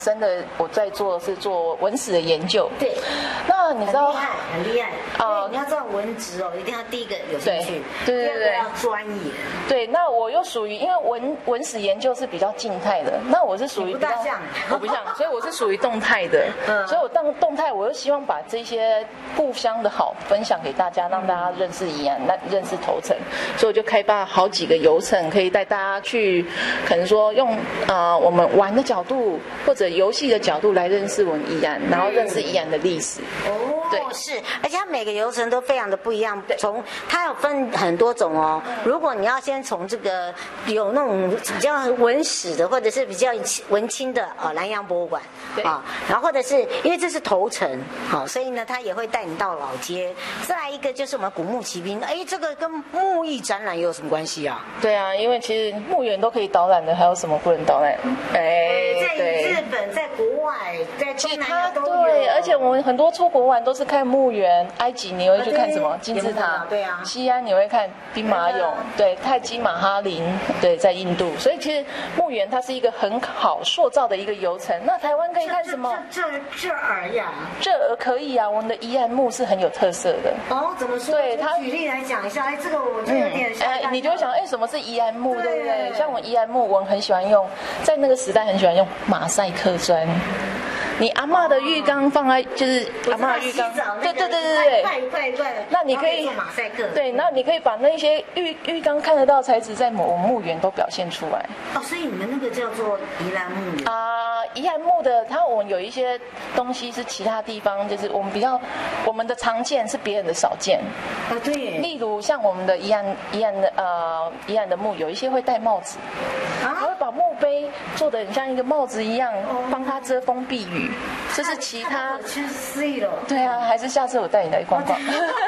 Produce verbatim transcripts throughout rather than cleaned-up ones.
真的，我在做是做文史的研究。 对， 那你知道很厉害，很厉害。啊，你要知道文职哦，一定要第一个有兴趣， 对对对对， 要专业。 对，那我又属于，因为文文史研究是比较静态的，那我是属于不大像， 我不像，所以我是属于动态的。嗯，所以我当动态，我又希望把这些故乡的好分享给大家，让大家认识宜兰，那认识头城，所以我就开发好几个游程，可以带大家去，可能说用呃我们玩的角度或者游戏的角度来认识我们宜兰，然后认识宜兰的历史。 哦，对，是，而且它每个游程都非常的不一样，从它有分很多种哦。如果你要先从这个有那种比较文史的，或者是比较文青的哦，南洋博物馆啊，然后或者是因为这是头城，好，所以呢，他也会带你到老街。再来一个就是我们古木骑兵，哎，这个跟木艺展览有什么关系啊？ 对啊，因为其实墓园都可以导览的，还有什么不能导览？ 哎，在日本，在国外，在东南亚都有。 对，而且我们很多出国玩都是看墓园。埃及你会去看什么？金字塔。 对啊。 西安你会看兵马俑，对，泰姬玛哈陵，对，在印度。所以其实墓园它是一个很好塑造的一个游程。那台湾可以看什么？ 这这这儿呀， 这儿可以啊。我们的宜兰墓是很有特色的。 哦，怎么说？ 对，它举例来讲一下。哎，这个我就有点像。 哎，你就会想，哎，什么是宜兰墓，对不对？像我宜兰墓，我很喜欢用，在那个时代很喜欢用马赛克砖。你阿嬷的浴缸放在就是阿嬷的浴缸，对对对对对， 块块一块的。 那你可以做马赛克， 对，那你可以把那些浴浴缸看得到材质在某墓园都表现出来。 哦，所以你们那个叫做宜兰墓啊，宜兰墓的它我们有一些东西是其他地方就是我们比较我们的常见是别人的少见啊，对。 例如像我们的宜兰宜兰的呃宜兰的墓有一些会戴帽子，啊，会把墓碑做得很像一个帽子一样，帮它遮风避雨。这是其他，对啊，还是下次我带你来逛逛。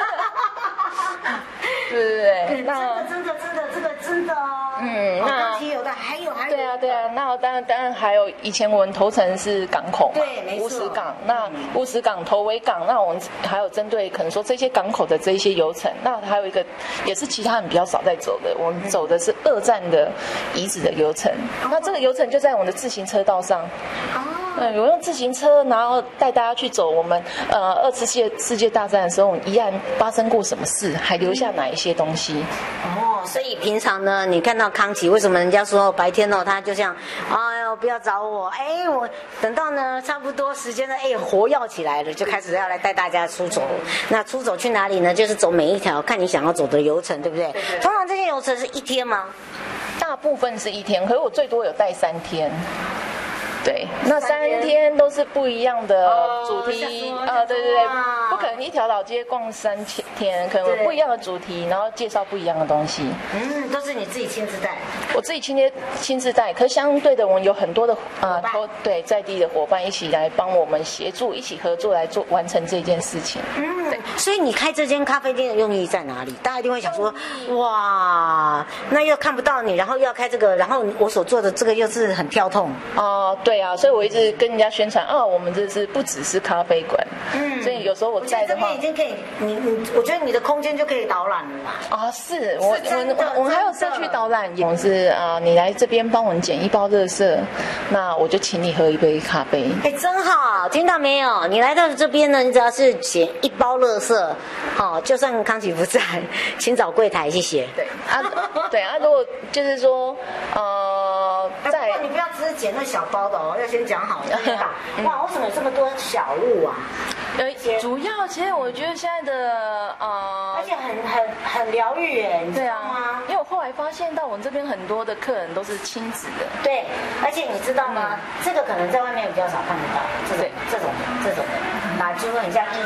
对对对， 那真的真的真的这个真的哦。嗯，那有的还有还有。 对啊对啊，那当然当然还有以前我们头城是港口嘛， 对，没错。 乌石港，那乌石港头尾港，那我们还有针对可能说这些港口的这一些游程，那还有一个也是其他人比较少在走的，我们走的是二战的遗址的游程。那这个游程就在我们的自行车道上。嗯，我用自行车，然后带大家去走我们呃二次世界世界大战的时候，宜兰发生过什么事，还留下哪一些东西？ 哦，所以平常呢，你看到康琪，为什么人家说白天哦，他就像，哎呦不要找我，哎我等到呢差不多时间呢，哎活跃起来了，就开始要来带大家出走。那出走去哪里呢？就是走每一条看你想要走的游程，对不对？对对。通常这些游程是一天吗？ 大部分是一天，可是我最多有带三天。对，那三天都是不一样的主题啊，对对对，不可能一条老街逛三天，可能有不一样的主题，然后介绍不一样的东西。 嗯，都是你自己亲自带。 我自己亲自亲自带，可是相对的，我们有很多的啊，都对在地的伙伴一起来帮我们协助，一起合作来做完成这件事情。 嗯，对。所以你开这间咖啡店的用意在哪里？大家一定会想说，哇，那又看不到你，然后又要开这个，然后我所做的这个又是很跳痛啊，对。对啊，所以我一直跟人家宣传啊，我们这是不只是咖啡馆，嗯，所以有时候我在的话， 这边已经可以，你你，我觉得你的空间就可以导览了啦。 啊，是我我我们还有社区导览，我是啊，你来这边帮我们捡一包垃圾，那我就请你喝一杯咖啡。 哎，真好，听到没有？你来到这边呢，你只要是捡一包垃圾，哦，就算康琪不在，请找柜台，谢谢。 对啊，对啊，如果就是说呃，在你不要只是捡那小包的。要先讲好的。哇，为什么有这么多小物啊？ 呃，主要其实我觉得现在的呃， 而且很很很疗愈耶，你知道吗？ 因为我后来发现到我们这边很多的客人都是亲子的。 对，而且你知道吗？这个可能在外面比较少看得到，这种这种这种的，哪就会很像 E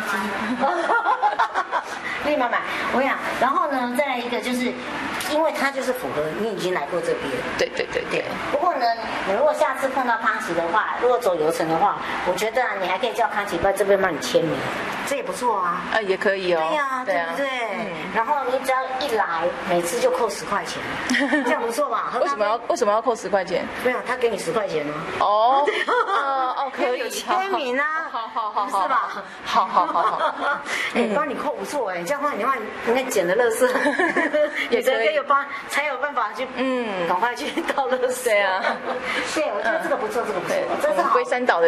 T。立马买，我想，然后呢，再来一个就是。因为它就是符合你已经来过这边， 对对对对。 不过呢，你如果下次碰到康琪的话，如果走游程的话，我觉得啊，你还可以叫康琪在这边帮你签名，这也不错啊。 啊，也可以哦。 对呀，对不对？然后你只要一来，每次就扣十块钱，这样不错吧？ 为什么要为什么要扣十块钱？ 没有，他给你十块钱呢。 哦，哦哦，可以签名啊， 好好好好， 是吧？ 好好好好， 哎，帮你扣不错哎，这样的话你话应该捡的垃圾，也才有帮才有办法去嗯，赶快去倒垃圾。 对啊， 对，我觉得这个不错，这个不错，这是好。 龟山岛的。